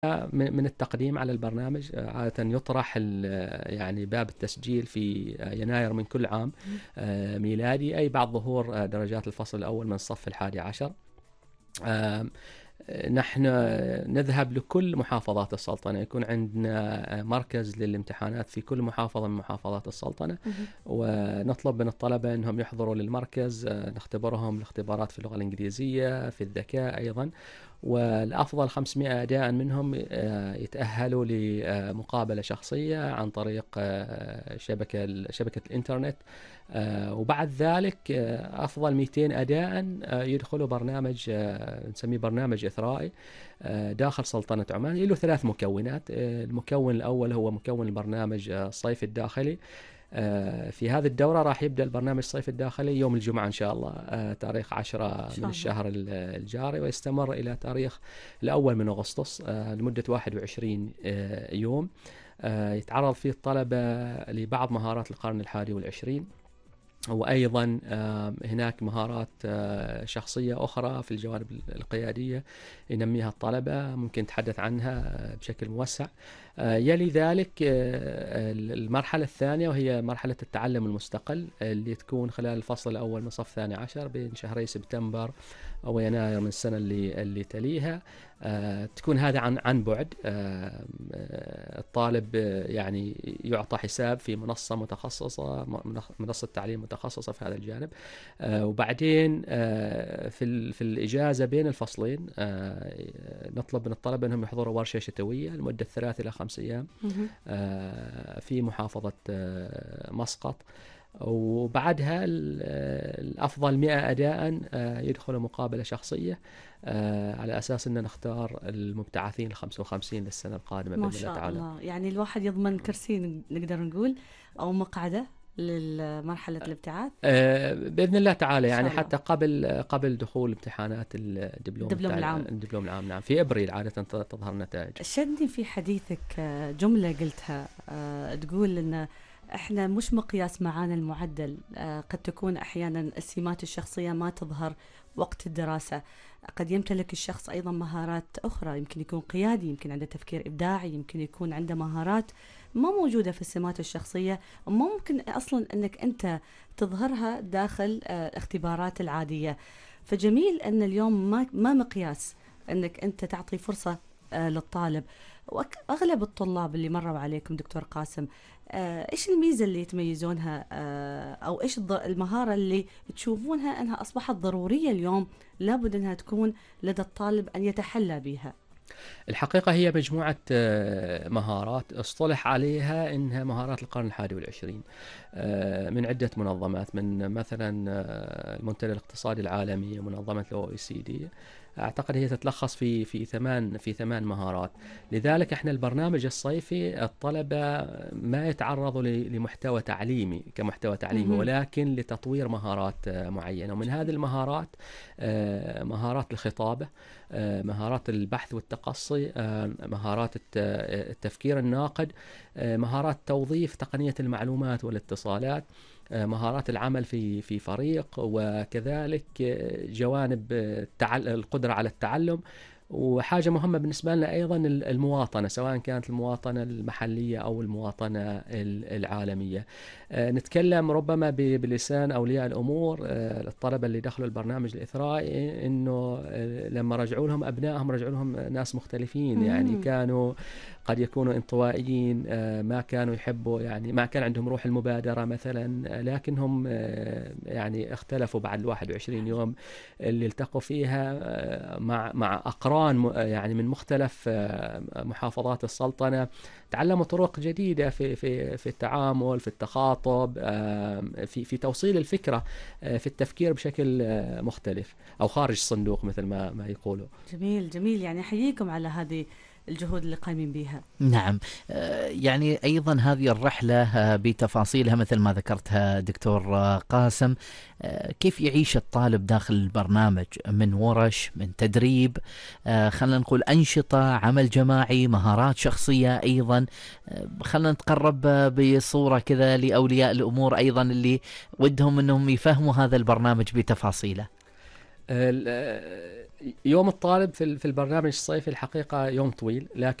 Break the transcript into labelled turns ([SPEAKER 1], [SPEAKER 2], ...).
[SPEAKER 1] من التقديم على البرنامج. عادة يطرح يعني باب التسجيل في يناير من كل عام ميلادي، أي بعد ظهور درجات الفصل الأول من الصف 11. نحن نذهب لكل محافظات السلطنة، يكون عندنا مركز للامتحانات في كل محافظة من محافظات السلطنة، ونطلب من الطلبة أنهم يحضروا للمركز، نختبرهم الاختبارات في اللغة الإنجليزية، في الذكاء أيضا، والأفضل 500 أداء منهم يتأهلوا لمقابلة شخصية عن طريق شبكة الإنترنت، وبعد ذلك أفضل 200 أداء يدخلوا برنامج نسميه برنامج إثرائي داخل سلطنة عمان. له 3 مكونات. المكون الأول هو مكون البرنامج الصيفي الداخلي. في هذه الدورة راح يبدأ البرنامج الصيفي الداخلي يوم الجمعة إن شاء الله، تاريخ 10 من الشهر الجاري، ويستمر إلى تاريخ 1 من أغسطس لمدة 21 يوم. يتعرض فيه الطلبة لبعض مهارات القرن 21، وأيضا هناك مهارات شخصية أخرى في الجوانب القيادية ينميها الطلبة، ممكن نتحدث عنها بشكل موسع. يلي ذلك المرحلة الثانية، وهي مرحلة التعلم المستقل، اللي تكون خلال الفصل الأول من صف 12 بين شهري سبتمبر ويناير من السنة اللي تليها. تكون هذا عن بعد. الطالب يعني يعطى حساب في منصة متخصصة، منصة تعليم متخصصة في هذا الجانب. وبعدين في الإجازة بين الفصلين نطلب من الطلبة أنهم يحضروا ورشة شتوية لمدة 3 إلى 5 أيام في محافظة مسقط. وبعدها الأفضل 100 أداء يدخلوا مقابلة شخصية على أساس أن نختار المبتعثين 55 للسنة القادمة
[SPEAKER 2] ما شاء الله. يعني الواحد يضمن كرسي نقدر نقول أو مقعدة للمرحلة الابتعاث
[SPEAKER 1] بإذن الله تعالى، يعني حتى قبل دخول امتحانات الدبلوم العام. نعم، في أبريل عادة تظهر النتائج.
[SPEAKER 2] شدني في حديثك جملة قلتها، تقول أن احنا مش مقياس معانا المعدل، قد تكون احيانا السمات الشخصيه ما تظهر وقت الدراسه، قد يمتلك الشخص ايضا مهارات اخرى، يمكن يكون قيادي، يمكن عنده تفكير ابداعي، يمكن يكون عنده مهارات ما موجوده في السمات الشخصيه، ممكن اصلا انك انت تظهرها داخل الاختبارات العاديه. فجميل ان اليوم ما مقياس انك انت تعطي فرصه للطالب. واغلب الطلاب اللي مروا عليكم دكتور قاسم، ايش الميزه اللي يتميزونها، او ايش المهاره اللي تشوفونها انها اصبحت ضروريه اليوم لابد انها تكون لدى الطالب ان يتحلى بها؟
[SPEAKER 1] الحقيقة هي مجموعة مهارات اصطلح عليها إنها مهارات القرن 21 من عدة منظمات، من مثلا المنتدى الاقتصادي العالمي ومنظمة OECD. أعتقد هي تتلخص في 8 مهارات. لذلك احنا البرنامج الصيفي الطلبة ما يتعرضوا لمحتوى تعليمي كمحتوى تعليمي، ولكن لتطوير مهارات معينة. ومن هذه المهارات مهارات الخطابة، مهارات البحث والتقصي، مهارات التفكير الناقد، مهارات توظيف تقنية المعلومات والاتصالات، مهارات العمل في فريق، وكذلك جوانب القدرة على التعلم. وحاجة مهمة بالنسبة لنا أيضا المواطنة، سواء كانت المواطنة المحلية أو المواطنة العالمية. نتكلم ربما بلسان أولياء الأمور الطلبة اللي دخلوا البرنامج الإثرائي، إنه لما رجعوا لهم أبنائهم رجعوا لهم ناس مختلفين. يعني كانوا قد يكونوا انطوائيين، ما كانوا يحبوا، يعني ما كان عندهم روح المبادرة مثلا، لكنهم يعني اختلفوا بعد 21 يوم اللي التقوا فيها مع أقران يعني من مختلف محافظات السلطنة. تعلموا طرق جديدة في التعامل، في التخاطب، في توصيل الفكرة، في التفكير بشكل مختلف أو خارج الصندوق مثل ما يقولوا.
[SPEAKER 2] جميل جميل، يعني أحييكم على هذه الجهود اللي قايمين بها.
[SPEAKER 3] نعم، يعني أيضا هذه الرحلة بتفاصيلها مثل ما ذكرتها دكتور قاسم، كيف يعيش الطالب داخل البرنامج من ورش، من تدريب، خلنا نقول أنشطة، عمل جماعي، مهارات شخصية أيضا. خلنا نتقرب بصورة كذا لأولياء الأمور أيضا اللي ودهم أنهم يفهموا هذا البرنامج بتفاصيله.
[SPEAKER 1] يوم الطالب في البرنامج الصيفي الحقيقة يوم طويل، لكن